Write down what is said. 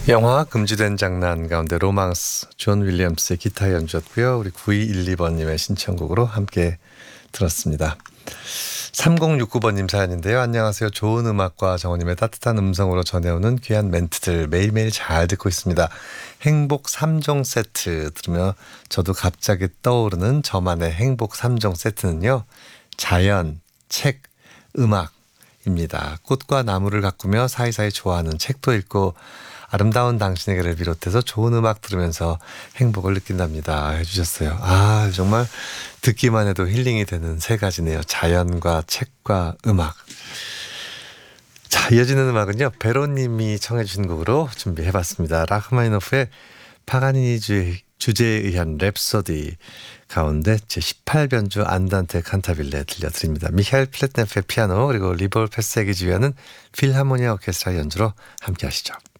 영화 금지된 장난 가운데 로망스 존 윌리엄스의 기타 연주였고요. 우리 9212번님의 신청곡으로 함께 들었습니다. 3069번님 사연인데요. 안녕하세요. 좋은 음악과 정호님의 따뜻한 음성으로 전해오는 귀한 멘트들 매일매일 잘 듣고 있습니다. 행복 3종 세트 들으며 저도 갑자기 떠오르는 저만의 행복 3종 세트는요. 자연, 책, 음악입니다. 꽃과 나무를 가꾸며 사이사이 좋아하는 책도 읽고 아름다운 당신에게를 비롯해서 좋은 음악 들으면서 행복을 느낀답니다 해주셨어요. 아, 정말 듣기만 해도 힐링이 되는 세 가지네요. 자연과 책과 음악. 자, 이어지는 음악은요. 베로님이 청해 주신 곡으로 준비해봤습니다. 라흐마니노프의 파가니니 주제에 의한 랩소디 가운데 제18변주 안단테 칸타빌레 들려드립니다. 미하일 플랫네프의 피아노 그리고 리볼 페세기 지휘하는 필하모니아 오케스트라 연주로 함께 하시죠.